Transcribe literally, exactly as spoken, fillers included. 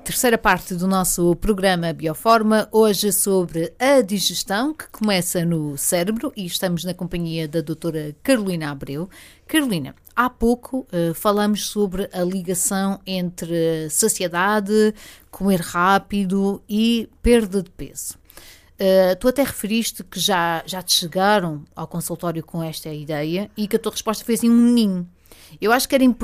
terceira parte do nosso programa Bioforma, hoje sobre a digestão, que começa no cérebro, e estamos na companhia da doutora Carolina Abreu. Carolina, há pouco uh, falamos sobre a ligação entre saciedade, comer rápido e perda de peso. Uh, tu até referiste que já, já te chegaram ao consultório com esta ideia e que a tua resposta foi assim um ninho. Eu acho que era importante